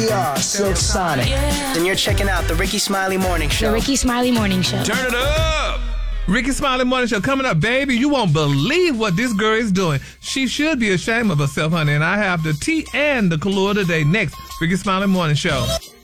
Silk Sonic. Then you're checking out the Ricky Smiley Morning Show. The Ricky Smiley Morning Show. Turn it up. Ricky Smiley Morning Show coming up, baby. You won't believe what this girl is doing. She should be ashamed of herself, honey. And I have the tea and the Kahlua today. Next, Ricky Smiley Morning Show.